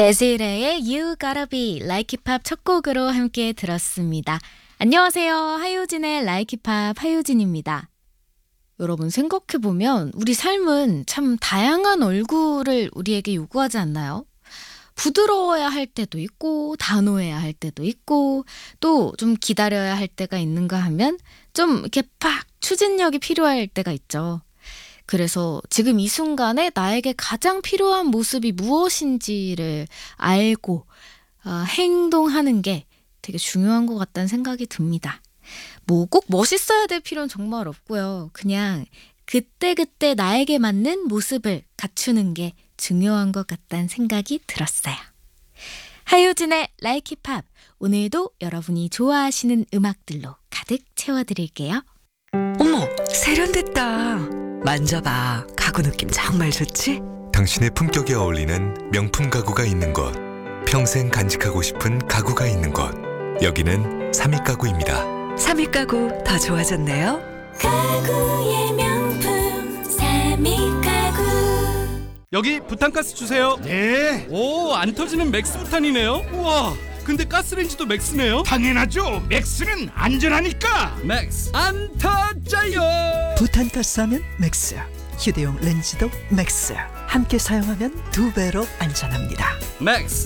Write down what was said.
데즈레의 You Gotta Be Like It Pop 첫 곡으로 함께 들었습니다. 안녕하세요. 하효진의 Like It Pop 하효진입니다. 여러분 생각해보면 우리 삶은 참 다양한 얼굴을 우리에게 요구하지 않나요? 부드러워야 할 때도 있고 단호해야 할 때도 있고 또 좀 기다려야 할 때가 있는가 하면 좀 이렇게 팍 추진력이 필요할 때가 있죠. 그래서 지금 이 순간에 나에게 가장 필요한 모습이 무엇인지를 알고 행동하는 게 되게 중요한 것 같다는 생각이 듭니다. 뭐 꼭 멋있어야 될 필요는 정말 없고요. 그냥 그때그때 나에게 맞는 모습을 갖추는 게 중요한 것 같다는 생각이 들었어요. 하효진의 Like It Pop, 오늘도 여러분이 좋아하시는 음악들로 가득 채워드릴게요. 어머, 세련됐다. 만져봐. 가구 느낌 정말 좋지? 당신의 품격에 어울리는 명품 가구가 있는 곳, 평생 간직하고 싶은 가구가 있는 곳, 여기는 삼익가구입니다. 삼익가구 더 좋아졌네요. 가구의 명품 삼익가구. 여기 부탄가스 주세요. 네, 오, 안 터지는 맥스 부탄이네요. 우와, 근데 가스레인지도 맥스네요. 당연하죠. 맥스는 안전하니까. 맥스 안 터져요. 부탄가스 하면 맥스, 휴대용 렌즈도 맥스. 함께 사용하면 2배로 안전합니다. 맥스